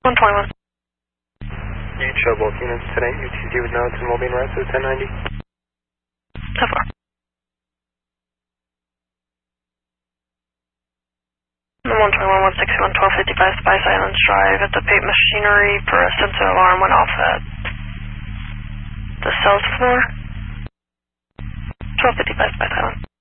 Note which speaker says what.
Speaker 1: 121.
Speaker 2: You show both units today. UTC with notes and will be in route to 1090.
Speaker 1: 10-4. 121, 161, 1255 Spice Islands Drive at the paint machinery for a sensor alarm went off at the cells floor. 1255 Spice Island.